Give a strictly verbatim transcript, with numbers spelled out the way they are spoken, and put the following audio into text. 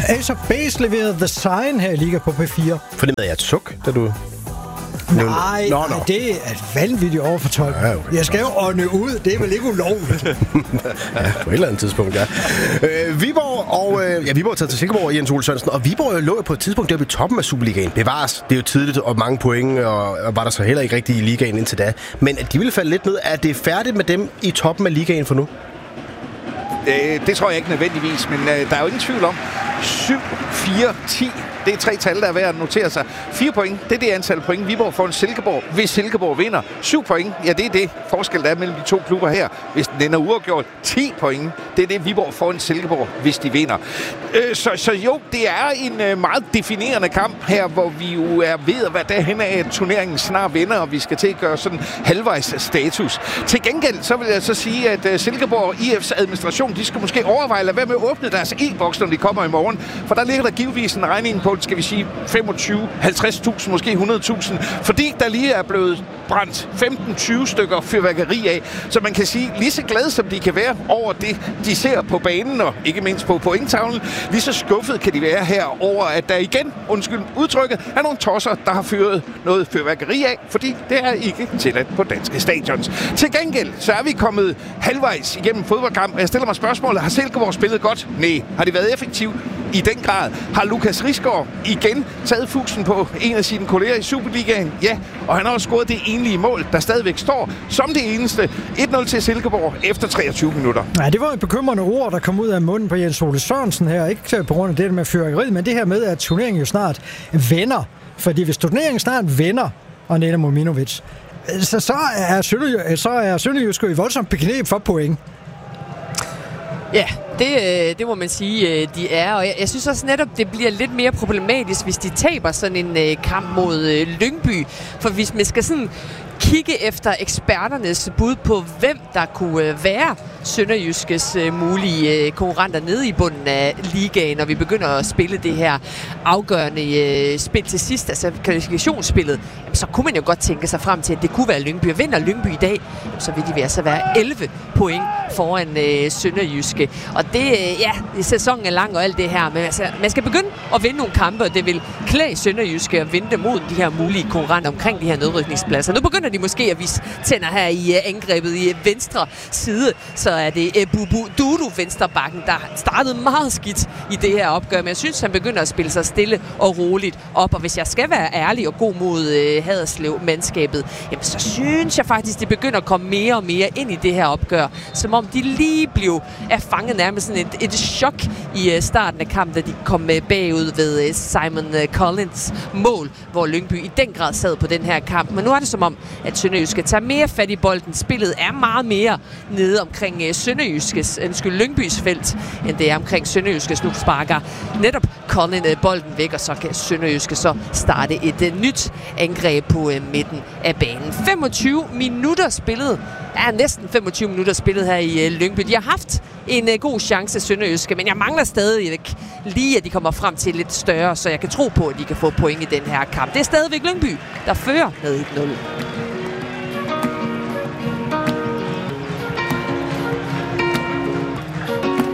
Ace of Base leverede The Sign her i Liga på P fire. Fornemmede jeg et suk, da du... Nej, nå, nå. Det er et vanvittigt overfortolk. Ja, okay. Jeg skal jo ånde ud. Det er vel ikke ulovligt. Ja, på et eller andet tidspunkt, ja. Øh, Viborg og... Øh, ja, Viborg er taget til Silkeborg, Jens Ole Sørensen. Og Viborg lå jo på et tidspunkt deroppe i toppen af Superligaen. Bevares. Det er jo tidligt og mange point, og, og var der så heller ikke rigtig i ligaen indtil da. Men at de ville falde lidt ned. Er det færdigt med dem i toppen af ligaen for nu? Øh, det tror jeg ikke nødvendigvis, men øh, der er jo ingen tvivl om. syv, fire, ti. Det er tre tal, der er værd at notere sig. fire point, det er det antal point, Viborg får en Silkeborg, hvis Silkeborg vinder. syv point, ja, det er det forskel, der er mellem de to klubber her, hvis den ender uafgjort. ti point, det er det, Viborg får en Silkeborg, hvis de vinder. Øh, så, så jo, det er en øh, meget definerende kamp her, hvor vi jo er ved at være derhen af, at turneringen snart vinder, og vi skal til at gøre sådan halvvejs status. Til gengæld, så vil jeg så sige, at øh, Silkeborg og I F's administration, de skal måske overveje, at være med at åbne deres e-boks, når de kommer i morgen, for der ligger der givetvis en regning på, skal vi sige, femogtyve, halvtreds tusind, måske hundrede tusind, fordi der lige er blevet brændt femten tyve stykker fyrværkeri af. Så man kan sige, lige så glade som de kan være over det, de ser på banen, og ikke mindst på pointtavlen, lige så skuffet kan de være her over, at der igen, undskyld udtrykket, er nogle tosser, der har fyret noget fyrværkeri af, fordi det er ikke tilladt på danske stadions. Til gengæld, så er vi kommet halvvejs igennem fodboldkamp, og jeg stiller mig spørgsmålet, har Silkeborg spillet godt? Nej. Har de været effektive? I den grad. Har Lukas Risgaard igen taget fusen på en af sine kolleger i Superligaen? Ja, og han har også scoret det enlige mål, der stadigvæk står som det eneste. et nul til Silkeborg efter treogtyve minutter. Ja, det var et bekymrende ord, der kom ud af munden på Jens Ole Sørensen her. Ikke på grund af det med fyrværkeriet, men det her med, at turneringen jo snart vender. Fordi hvis turneringen snart vender, og Nena Mominovic, så, så er Sønderjyske så er Sønderjyske i voldsomt bekneb for point. Ja, det, det må man sige, de er. Og jeg, jeg synes også netop, det bliver lidt mere problematisk, hvis de taber sådan en uh, kamp mod uh, Lyngby. For hvis man skal sådan kigge efter eksperternes bud på, hvem der kunne uh, være Sønderjyskes uh, mulige uh, konkurrenter nede i bunden af ligaen, når vi begynder at spille det her afgørende uh, spil til sidst, altså kvalifikationsspillet, jamen, så kunne man jo godt tænke sig frem til, at det kunne være Lyngby. Og vinder Lyngby i dag, jamen, så vil de altså være elleve point foran uh, Sønderjyske. Og det, uh, ja, sæsonen er lang og alt det her, men altså, man skal begynde at vinde nogle kampe, og det vil klæde Sønderjyske at vinde mod de her mulige konkurrenter omkring de her nedrykningspladser. Nu begynder de måske at vise tænder her i uh, angrebet i uh, venstre side, så er det uh, Bubu Dudu, venstrebakken, der startede meget skidt i det her opgør, men jeg synes, han begynder at spille sig stille og roligt op, og hvis jeg skal være ærlig og god mod uh, Haderslev-mandskabet, jamen så synes jeg faktisk, de begynder at komme mere og mere ind i det her opgør, som om de lige blev er fanget nærmest sådan et, et chok i uh, starten af kampen, da de kom uh, bagud ved uh, Simon uh, Collins mål, hvor Lyngby i den grad sad på den her kamp, men nu er det som om, at Sønderjysk skal tage mere fat i bolden. Spillet er meget mere nede omkring uh, Sønderjyskes, undskyld, Lyngbys felt, end det er omkring Sønderjyskes. Nu sparker netop Colin uh, bolden væk, og så kan Sønderjyske så starte et uh, nyt angreb på uh, midten af banen. femogtyve minutter spillet. Ja, næsten femogtyve minutter spillet her i uh, Lyngby. De har haft en uh, god chance, Sønderjyske, men jeg mangler stadigvæk lige, at de kommer frem til lidt større, så jeg kan tro på, at de kan få point i den her kamp. Det er stadigvæk Lyngby, der fører med et nul.